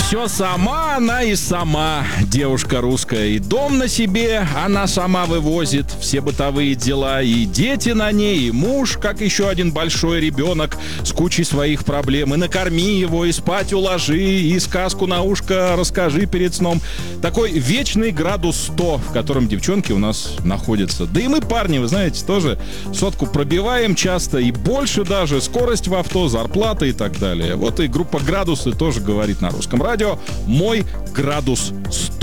Все сама она и сама, девушка русская. И дом на себе она сама вывозит, все бытовые дела. И дети на ней, и муж, как еще один большой ребенок с кучей своих проблем. И накорми его, и спать уложи, и сказку на ушко расскажи перед сном. Такой вечный градус 100, в котором девчонки у нас находятся. Да и мы, парни, вы знаете, тоже сотку пробиваем часто, и больше даже. Скорость в авто, зарплата и так далее. Вот и группа «Градусы» тоже говорит на русском радио: мой градус 100.